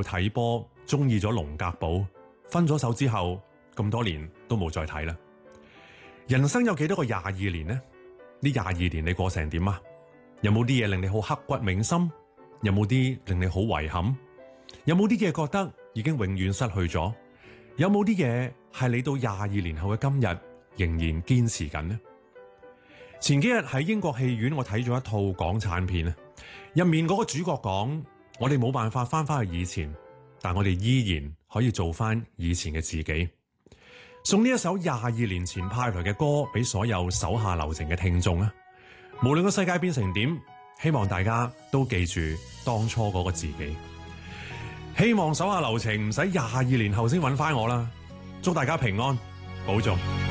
後睇波，中意咗龍格堡，分咗手之後咁多年都冇再睇啦。人生有幾多個22年呢？呢22年你過成點啊？有冇啲嘢令你好刻骨銘心？有冇啲令你好遺憾？有冇啲嘢覺得已經永遠失去咗？有冇啲嘢係你到22年後嘅今日仍然堅持緊呢？前幾日喺英國戲院，我睇咗一套港產片啊，入面嗰個主角講：我哋冇辦法翻返去以前，但我哋依然可以做翻以前嘅自己。送呢一首22年前派來嘅歌俾所有手下留情嘅聽眾啊！無論個世界變成點，希望大家都記住當初嗰個自己。希望手下留情唔使22年後先揾翻我啦！祝大家平安，保重。